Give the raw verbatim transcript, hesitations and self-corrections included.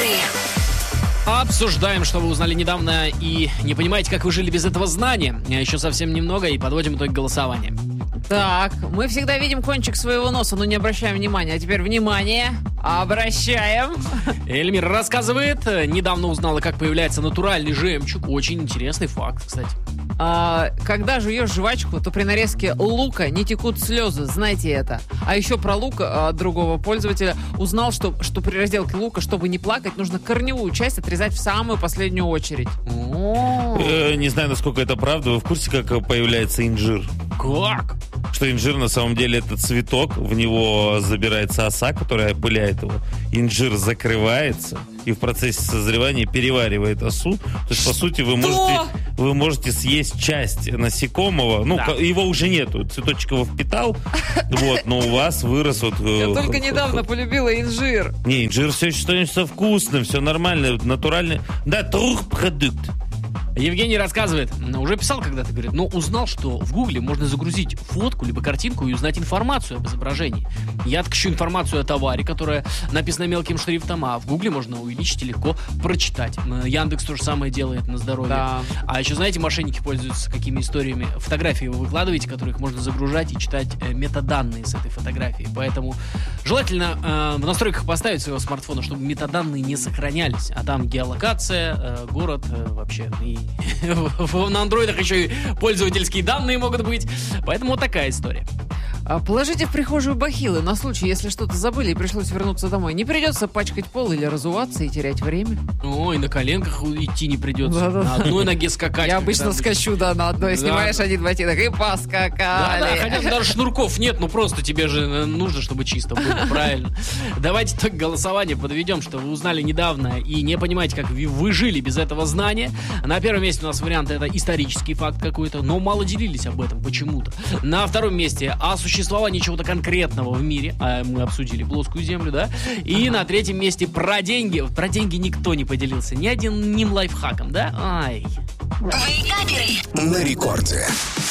Обсуждаем, что вы узнали недавно и не понимаете, как вы жили без этого знания. Еще совсем немного и подводим итог голосования. Так, мы всегда видим кончик своего носа, но не обращаем внимания. А теперь внимание, обращаем. Эльмира рассказывает, недавно узнала, как появляется натуральный жемчуг. Очень интересный факт, кстати. А, когда жуешь жвачку, то при нарезке лука не текут слезы, знайте это. А еще про лук а, другого пользователя узнал, что, что при разделке лука, чтобы не плакать, нужно корневую часть отрезать в самую последнюю очередь. Э, не знаю, насколько это правда. Вы в курсе, как появляется инжир? Как? Что инжир на самом деле это цветок, в него забирается оса, которая опыляет его. Инжир закрывается и в процессе созревания переваривает осу. То есть, по сути, вы можете, вы можете съесть часть насекомого. Ну, Да. его уже нету. Цветочек его впитал, вот, но у вас вырос вот... Я только недавно полюбила инжир. Не, инжир все считается вкусным, все нормально, натуральный. Да, трухпродукт. Евгений рассказывает, уже писал когда-то, говорит, но узнал, что в Гугле можно загрузить фотку либо картинку и узнать информацию об изображении. Я ищу информацию о товаре, которая написана мелким шрифтом, а в Гугле можно увеличить и легко прочитать. Яндекс то же самое делает на здоровье. Да. А еще, знаете, мошенники пользуются какими историями. Фотографии вы выкладываете, которых можно загружать и читать э, метаданные с этой фотографии. Поэтому желательно э, в настройках поставить своего смартфона, чтобы метаданные не сохранялись. А там геолокация, э, город, э, вообще и на андроидах еще и пользовательские данные могут быть. Поэтому вот такая история. А, Положите в прихожую бахилы на случай, если что-то забыли и пришлось вернуться домой. Не придется пачкать пол или разуваться и терять время. Ой, на коленках идти не придется. Да-да. На одной ноге скакать. Я обычно когда- скачу, да, на одной. Да. Снимаешь один ботинок и Да, поскакали. да, хотя даже шнурков нет, ну просто тебе же э, нужно, чтобы чисто было, правильно. Давайте так голосование подведем, что вы узнали недавно и не понимаете, как вы вы жили без этого знания. На первом месте у нас вариант это исторический факт какой-то, но мало делились об этом почему-то. На втором месте о существовании чего-то конкретного в мире, а мы обсудили плоскую землю, да? И на третьем месте про деньги. Про деньги никто не поделился, ни одним лайфхаком, да? Ай. На рекорде.